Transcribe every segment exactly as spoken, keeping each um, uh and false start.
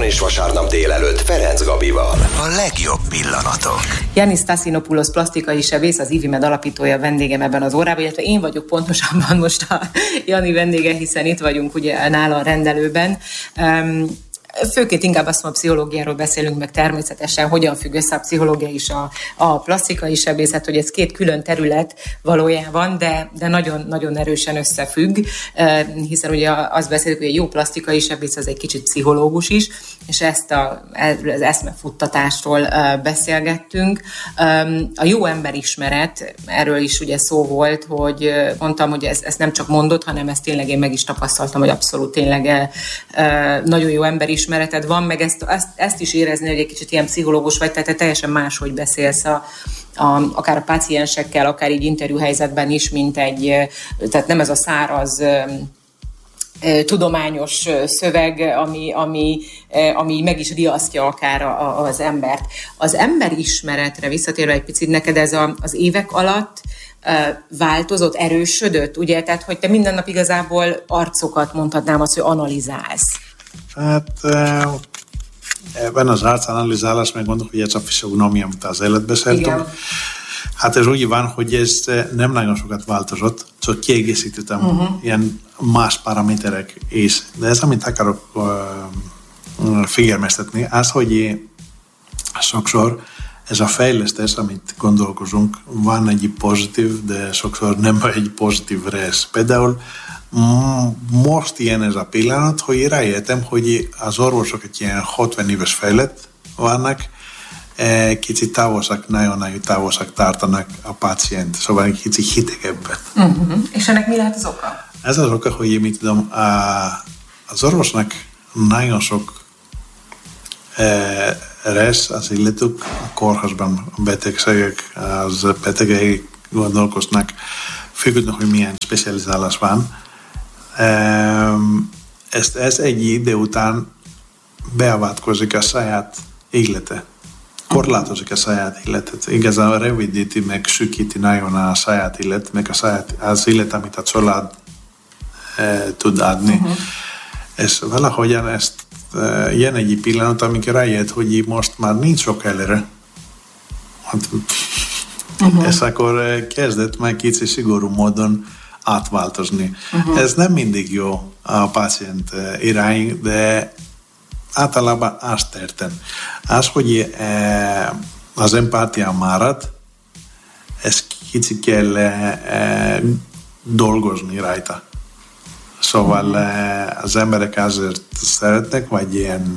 és vasárnap délelőtt Ferenc Gabival. A legjobb pillanatok. Yannis Stassinopoulos plastikai sebész, az IVIMED alapítója vendégem ebben az órában, illetve én vagyok pontosabban most a Jani vendége, hiszen itt vagyunk ugye nála a rendelőben. Um, Főként inkább azt mondom, a pszichológiáról beszélünk, meg természetesen hogyan függ össze a pszichológia is a, a plastikai sebészet, hogy ez két külön terület valójában, de, de nagyon, nagyon erősen összefügg, hiszen ugye azt beszélünk, hogy a jó plastikai sebész az egy kicsit pszichológus is, és ezt a, az eszmefuttatásról beszélgettünk. A jó emberismeret, erről is ugye szó volt, hogy mondtam, hogy ez, ez nem csak mondott, hanem ezt tényleg én meg is tapasztaltam, hogy abszolút tényleg nagyon jó emberismeret ismereted van, meg ezt, ezt, ezt is érezni, hogy egy kicsit ilyen pszichológus vagy, tehát te teljesen máshogy beszélsz a, a, akár a páciensekkel, akár így interjúhelyzetben is, mint egy, tehát nem ez a száraz tudományos szöveg, ami, ami, ami meg is riasztja akár a, a, az embert. Az emberismeretre visszatérve egy picit, neked ez a, az évek alatt változott, erősödött, ugye? Tehát, hogy te minden nap igazából arcokat mondhatnám azt, hogy analizálsz. Hát ebben az arcanalizálás megmondok, hogy ez a fiziognómia, amit az előtt beszéltünk. Hát ez úgy van, hogy ez nem nagyon sokat változott, csak kiegészítettem uh-huh. ilyen más paraméterek is. De ez, amit akarok uh, figyelmeztetni, az, hogy sokszor ez a fejlesztés, amit gondolkozunk, van egy pozitív, de sokszor nem egy pozitív rész. Például most ilyen ez a pillanat, hogy rájöttem, hogy az orvosok egy ilyen hatvan éves fejlett vannak, kicsit távolsak, nagyon-nagyon távolsak tartanak a pácient, szóval egy kicsit hidegebbet. Uh-huh. És ennek mi lehet az oka? Ez az oka, hogy mit tudom, az orvosnak nagyon sok rész az illetők, a kórházban a betegségek, az betegek gondolkoznak, függően, hogy milyen specializálás van. Ezt, ez egy idő után beavatkozik a saját élete. Korlátozik a saját életet. Igazán rövidíti, meg sükíti nagyon a saját élet, meg a saját, az élet, amit a család e, tud adni. Uh-huh. Ez valahogyan ezt e, jön egy pillanat, amikor rájött, hogy most már nincs sok előre. Hát, uh-huh. Ez akkor kezdett meg kicsi szigorú módon átváltozni. Uh-huh. Ez nem mindig jó a pácient irány, de általában azt értem. Az, hogy az empátia marad, ez kicsit kell dolgozni rajta. Szóval uh-huh. az emberek azért szeretnek, vagy ilyen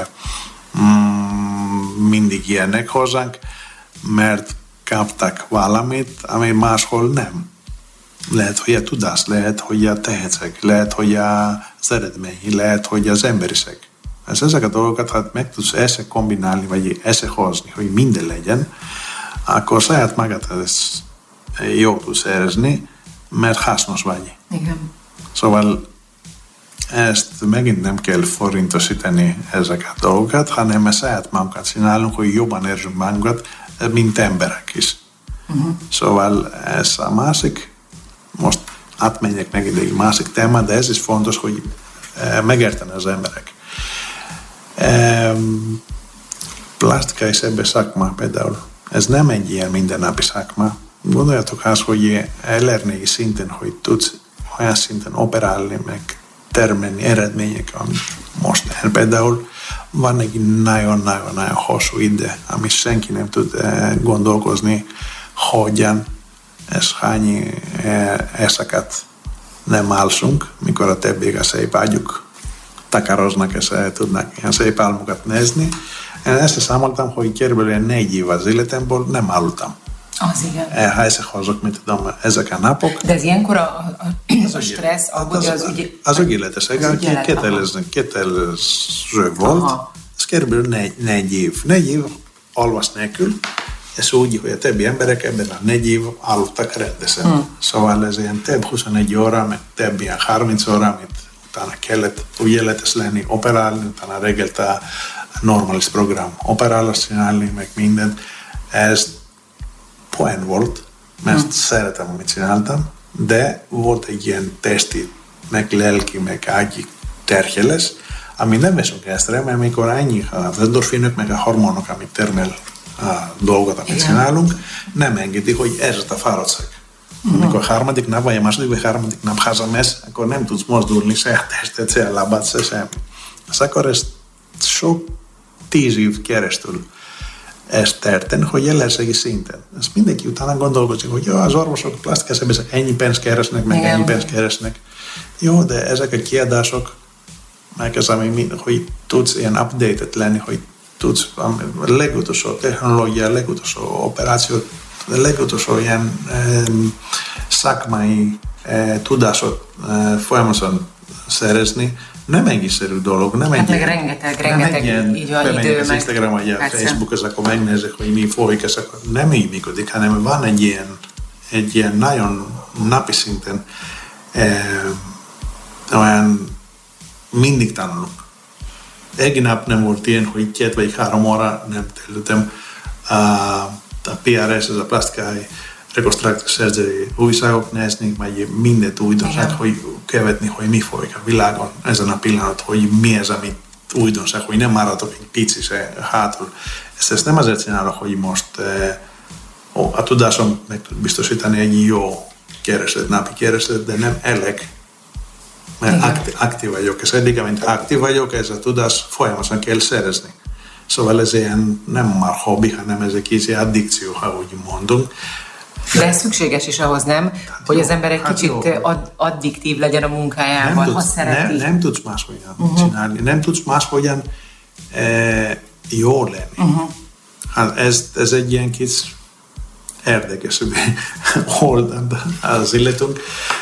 mindig ilyenek hozzánk, mert kaptak valamit, ami máshol nem. Lehet, hogy a tudás, lehet, hogy a tehetség, lehet, hogy az eredmény, lehet, hogy az emberiség. Ez ezek a dolgokat, ha meg tudsz ezt kombinálni, vagy ezt hozni, hogy minden legyen, akkor saját magát ezt jól tudsz érezni, mert hasznos vagy. Igen. Szóval ezt megint nem kell forintosítani ezeket a dolgokat, hanem saját magunkat csinálunk, hogy jobban érzünk magunkat, mint emberek is. Uh-huh. Szóval ez a másik, most átmenjek meg ide egy másik téma, de ez is fontos, hogy megérteni az emberek. Plastikai sebész szakma például, ez nem egy ilyen mindennapi szakma. Gondoljatok azt, hogy elérni szinten, hogy tudsz olyan szinten operálni, meg termelni eredmények, amit most például van egy nagyon-nagyon hosszú ide, amit senki nem tud gondolkozni, hogyan ez hány éjszakát nem alszunk, mikor a többiek a szép ágyuk takaroznak, és tudnak ilyen szép álmokat nézni. Én ezt számoltam, hogy körülbelül négy év az életemből nem aludtam. Az igen. Ha összehozok, mit tudom, ezek a napok. De ez ilyenkor a, a, a stressz, az, az, az, az, ügy, az ügyletesek, aki kötelező volt, aha. Ez körülbelül négy, négy év. Négy év alvas nélkül, ez úgy, hogy a többi emberek ebben a négy év aludtak rendesen. Hmm. Szóval ez ilyen több huszonegy óra, meg több ilyen harminc óra, amit utána kellett ügyeletes lenni, operálni, utána reggelt a normális program operálást csinálni, meg minden. Ez poén volt, mert hmm. szeretem, amit csináltam, de volt egy ilyen testi, meg lelki, meg ágyi terhelés, Ami nem veszünk észre, mert mikor ennyi az endorfinok, meg a hormonok, amit termel a dolgot, amit igen. csinálunk, nem engedi, hogy érzed a fáradtság. Uh-huh. Amikor harmadik nap, vagy a második, vagy harmadik nap hazamész, akkor nem tudsz mozdulni, se a testet, se a lábad, se semmi. Azt akkor ezt sok tíz év keresztül ezt terten, hogy jelenségi szinten. Ezt mindenki utána gondolkozik, hogy jó, az orvosok, plastikásebészek ennyi pénzt keresnek, meg igen. ennyi pénzt keresnek. Jó, de ezek a kiadások, meg ez, ami, hogy tudsz ilyen updated lenni, hogy tudsz a legutolsó technológia, a legutolsó operációt, a legutolsó ilyen um, szakmai uh, tudásot uh, folyamatosan szerezni, nem egészszerű dolog, nem hát egy meg rengeteg, rengeteg ilyen, így van idő, az Instagram vagy a Facebook, és akkor megnézzük, hogy mi folyik, és akkor nem így működik, hanem van egy ilyen, egy ilyen nagyon napi szinten eh, olyan mindig tanulunk. Egy nap nem volt ilyen, hogy két vagy három óra nem töltöttem a, a pé er es, ez a plastikai rekonstruktív szerzői újságok nézni, vagy mindent újdonság, hogy követni, hogy mi folyik a világon ezen a pillanat, hogy mi ez, amit újdonság, hogy nem maradok egy pici se hátul. Ezt, ezt nem azért csinálok, hogy most eh, ó, a tudásom meg tud biztosítani egy jó kereslet, napi kereslet, de nem elég, mert aktív, aktív vagyok, és eddig, amint aktív vagyok, ez a tudás folyamatosan kell szerezni. Szóval ez ilyen nem már hobbi, hanem ez egy kicsi addikció, ha úgy mondunk. De ez szükséges is ahhoz, nem? Hát hogy jó, az ember egy hát kicsit ad, addiktív legyen a munkájában, ha szereti. Nem, nem tudsz máshogyan uh-huh. csinálni, nem tudsz máshogyan e, jól lenni. Uh-huh. Hát ez, ez egy ilyen kis érdekes oldal az illetünk,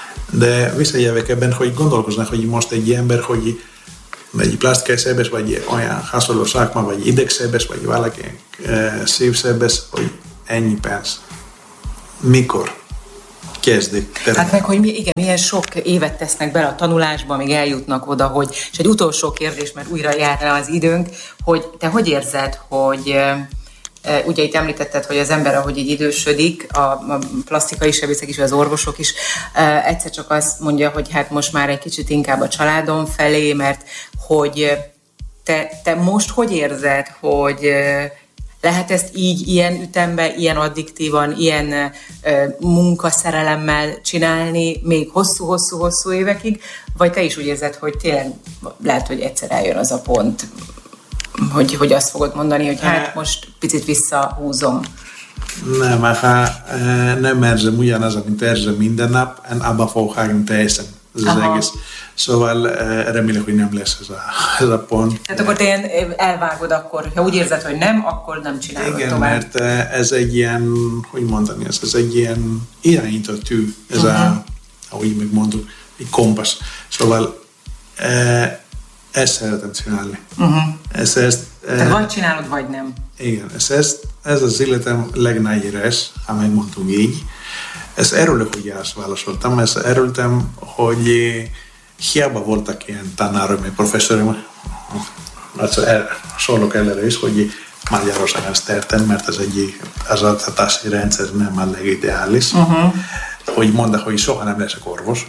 de visszajövök ebben, hogy gondolkoznak, hogy most egy ember, hogy egy plastikai szebes, vagy olyan hasonló szakma, vagy idegszebes, vagy valaki e, szívszebes, hogy ennyi pénz. Mikor kezdik? Hát meg, hogy mi, igen, milyen sok évet tesznek bele a tanulásba, amíg eljutnak oda, hogy, és egy utolsó kérdés, mert újra jár le az időnk, hogy te hogy érzed, hogy e, ugye itt említetted, hogy az ember, ahogy így idősödik, a, a plastikai sebészek is, az orvosok is e, egyszer csak azt mondja, hogy hát most már egy kicsit inkább a családom felé, mert hogy te, te most hogy érzed, hogy lehet ezt így, ilyen ütemben, ilyen addiktívan, ilyen ö, munkaszerelemmel csinálni még hosszú-hosszú-hosszú évekig, vagy te is úgy érzed, hogy tényleg lehet, hogy egyszer eljön az a pont, hogy, hogy azt fogod mondani, hogy hát most picit visszahúzom. Nem, hát nem érzem ugyanaz, amit érzem minden nap, én abba fogok hágni teljesen. Ez az egész. Szóval remélem, hogy nem lesz ez a, ez a pont. Tehát akkor te ilyen elvágod akkor, ha úgy érzed, hogy nem, akkor nem csinálod igen, tovább. Mert ez egy ilyen, hogy mondani, ez, ez egy ilyen irányító tű, ez uh-huh. a, ahogy megmondjuk, egy kompasz. Szóval ezt szeretem csinálni. Uh-huh. Ezt, ezt, Tehát vagy csinálod, vagy nem. Igen, ez, ez, ez az életem legnagyobb rész, ha megmondtunk így. Ezt erőlök, hogy ezt válaszoltam, ezt erőltem, hogy hiába voltak ilyen tanárok, meg professzorok, szólok előre is, hogy Magyarországon ezt értem, mert ez egy, az oktatási rendszer nem a legideális, uh-huh. hogy mondta, hogy soha nem leszek orvos.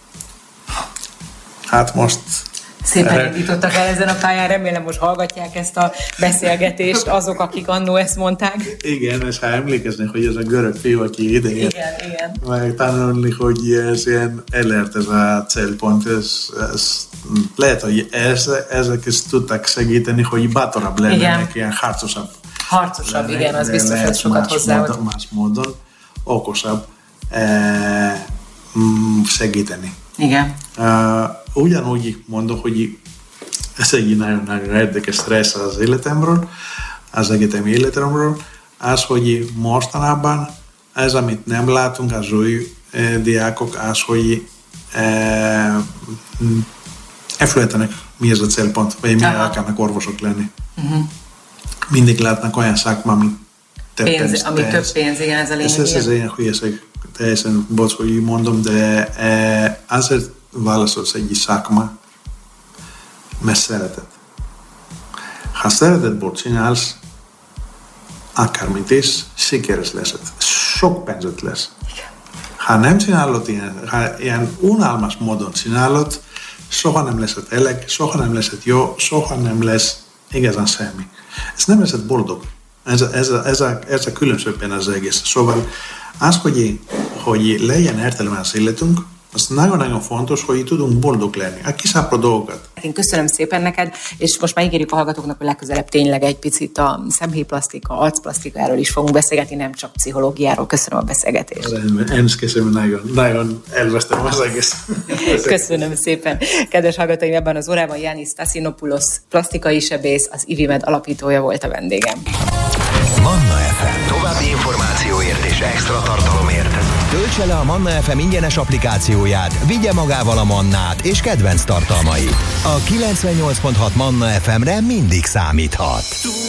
Hát most... Szépen indítottak el ezen a pályán, remélem most hallgatják ezt a beszélgetést azok, akik annó ezt mondták. Igen, és ha emlékeznek, hogy ez a görög fiú, aki idegen, igen, igen. meg tanulni, hogy ez ilyen elért ez a célpont, ez, ez lehet, hogy ez, ezek ezt tudtak segíteni, hogy bátorabb lennének, ilyen harcosabb. Harcosabb, lennék, igen, az biztos, hogy sokat hozzáad. Más módon, okosabb e, segíteni. Igen. Uh, ugyanúgy mondom, hogy ez egy nagyon-nagyon érdekes része az életemről, az egyetemi életemről, az, hogy mostanában ez, amit nem látunk, az új eh, diákok, az, hogy eh, elfelejtenek, mi ez a célpont, vagy mi akarnak orvosok lenni. Uh-huh. Mindig látnak olyan szakma, amit több pénz. pénz ami több pénz, igen, ez a lényeg. Ez, ez ilyen hülyeség, teljesen bocs, hogy így mondom, de eh, azért válaszolsz egy szakma, mert szereted. Ha szeretetből csinálsz, akármit is, sikeres lesz. Sok pénzed lesz. Ha nem csinálod ilyen, ha ilyen unalmas módon csinálod, soha nem leszett eleg, soha nem leszett jó, soha nem lesz igazán semmi. Ez nem leszett boldog. Ez a, ez a, ez a, ez a különbségben az egész. Szóval az, hogy, hogy legyen értelmes életünk, az nagyon-nagyon fontos, hogy tudunk boldog lenni. A kis apró dolgokat. Én köszönöm szépen neked, és most már ígérjük a hallgatóknak, hogy legközelebb tényleg egy picit a szemhéjplasztika, arcplasztikáról is fogunk beszélgetni, nem csak pszichológiáról. Köszönöm a beszélgetést. Én is köszönöm, nagyon, nagyon elvesztem az egész. Köszönöm szépen. Kedves hallgatóim, ebben az órában Yannis Stassinopoulos, plastikai sebész, az Ivimed alapítója volt a vendégem. Manna ef em. További információért és extra tartalomért töltse le a Manna ef em ingyenes applikációját, vigye magával a Mannát és kedvenc tartalmait. A kilencvennyolc pont hat Manna ef emre mindig számíthat.